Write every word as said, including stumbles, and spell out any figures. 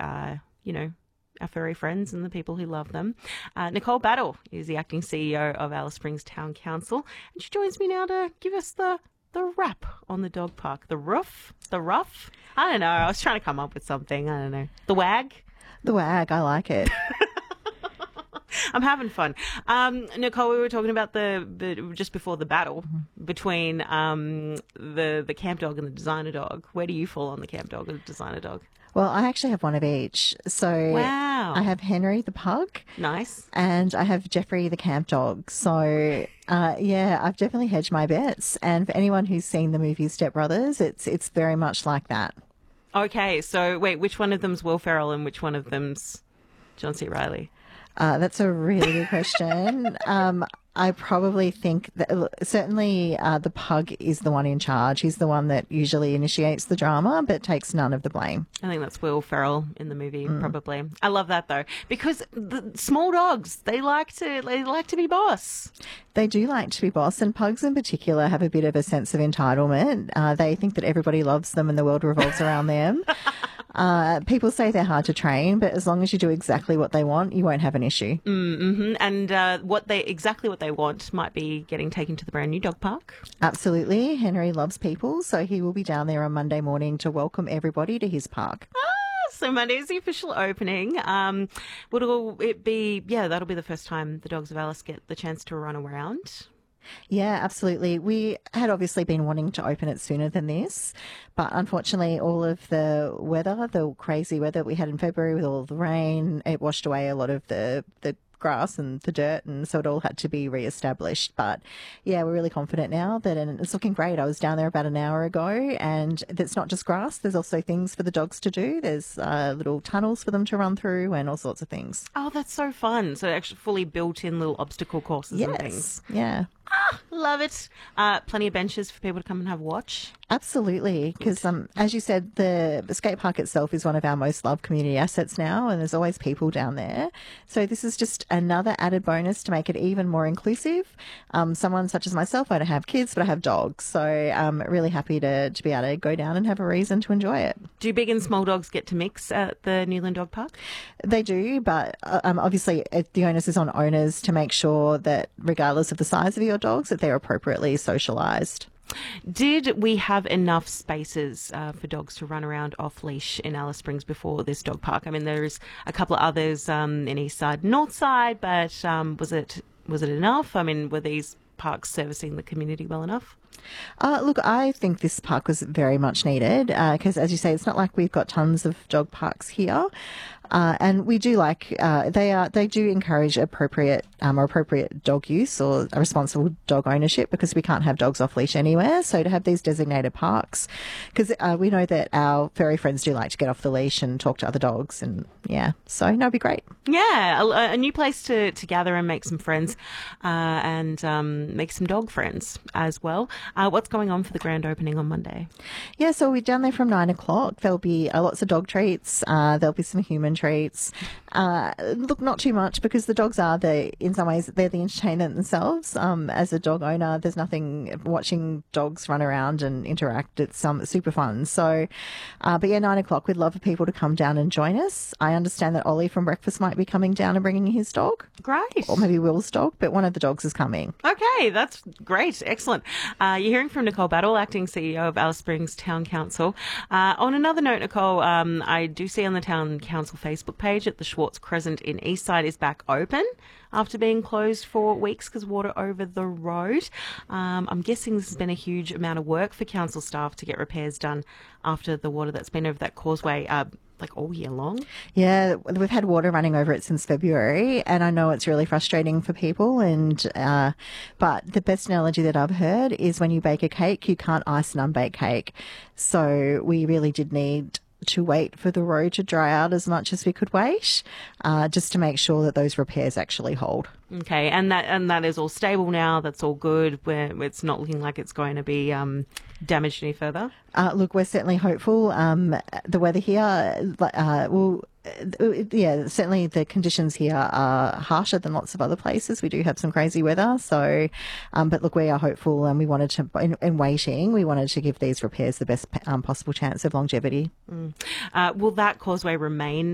uh, you know, our furry friends and the people who love them. Uh, Nicole Battle is the acting C E O of Alice Springs Town Council, and she joins me now to give us the the wrap on the dog park. The roof? The rough? I don't know. I was trying to come up with something. I don't know. The wag? The wag. I like it. I'm having fun. Um, Nicole, we were talking about the, the just before the battle between um, the the camp dog and the designer dog. Where do you fall on the camp dog and the designer dog? Well, I actually have one of each. So wow. I have Henry the pug. Nice. And I have Jeffrey the camp dog. So, uh, yeah, I've definitely hedged my bets. And for anyone who's seen the movie Step Brothers, it's it's very much like that. Okay, so wait, which one of them's Will Ferrell and which one of them's John C. Reilly? Uh, that's a really good question. um, I probably think that certainly uh, the pug is the one in charge. He's the one that usually initiates the drama, but takes none of the blame. I think that's Will Ferrell in the movie, mm. probably. I love that though, because the small dogs, they like to they like to be boss. They do like to be boss, and pugs in particular have a bit of a sense of entitlement. Uh, they think that everybody loves them and the world revolves around them. Uh, people say they're hard to train, but as long as you do exactly what they want, you won't have an issue. Mm-hmm. And uh, what they exactly what they want might be getting taken to the brand new dog park. Absolutely. Henry loves people, so he will be down there on Monday morning to welcome everybody to his park. Ah, so Monday is the official opening. Um, will it be, yeah, that'll be the first time the Dogs of Alice get the chance to run around. Yeah, absolutely. We had obviously been wanting to open it sooner than this, but unfortunately all of the weather, the crazy weather we had in February with all the rain, it washed away a lot of the, the grass and the dirt, and so it all had to be re-established. But yeah, we're really confident now that, and it's looking great. I was down there about an hour ago, and it's not just grass. There's also things for the dogs to do. There's uh, little tunnels for them to run through and all sorts of things. Oh, that's so fun. So actually fully built-in little obstacle courses yes. and things. Yeah. Ah, love it. Uh, plenty of benches for people to come and have a watch. Absolutely, because um, as you said, the skate park itself is one of our most loved community assets now, and there's always people down there. So this is just another added bonus to make it even more inclusive. Um, someone such as myself, I don't have kids, but I have dogs, so I'm really happy to, to be able to go down and have a reason to enjoy it. Do big and small dogs get to mix at the Newland Dog Park? They do, but um, obviously it, the onus is on owners to make sure that regardless of the size of your dogs, that they're appropriately socialised. Did we have enough spaces uh, for dogs to run around off leash in Alice Springs before this dog park? I mean, there's a couple of others um, in East Side, North Side, but um, was it was it enough? I mean, were these parks servicing the community well enough? Uh, look, I think this park was very much needed because, uh, as you say, it's not like we've got tons of dog parks here. Uh, and we do like, uh, they are, they do encourage appropriate, um, or appropriate dog use or a responsible dog ownership, because we can't have dogs off leash anywhere. So to have these designated parks, because uh, we know that our furry friends do like to get off the leash and talk to other dogs, and yeah, so no, it'd be great. Yeah, a, a new place to, to gather and make some friends, uh, and um, make some dog friends as well. Uh, what's going on for the grand opening on Monday? Yeah, so we're down there from nine o'clock. There'll be uh, lots of dog treats. Uh, there'll be some human treats. Uh, look, not too much, because the dogs are the, in some ways, they're the entertainment themselves. Um, as a dog owner, there's nothing watching dogs run around and interact. It's um, super fun. So, uh, but yeah, nine o'clock, we'd love for people to come down and join us. I understand that Ollie from Breakfast might be coming down and bringing his dog. Great. Or maybe Will's dog, but one of the dogs is coming. Okay, that's great. Excellent. Uh, you're hearing from Nicole Battle, acting C E O of Alice Springs Town Council. Uh, on another note, Nicole, um, I do see on the Town Council Facebook page that the Schwartz Crescent in Eastside is back open after being closed for weeks because water over the road. Um, I'm guessing this has been a huge amount of work for council staff to get repairs done after the water that's been over that causeway uh, like all year long. Yeah, we've had water running over it since February, and I know it's really frustrating for people. And uh, but the best analogy that I've heard is when you bake a cake, you can't ice an unbaked cake. So we really did need to wait for the road to dry out as much as we could wait, uh, just to make sure that those repairs actually hold. Okay, and that and that is all stable now. That's all good. Where it's not looking like it's going to be um, damaged any further. Uh, look, we're certainly hopeful. Um, the weather here, uh, will. Yeah, certainly the conditions here are harsher than lots of other places. We do have some crazy weather. So, um, but look, we are hopeful, and we wanted to, in, in waiting, we wanted to give these repairs the best um, possible chance of longevity. Mm. Uh, will that causeway remain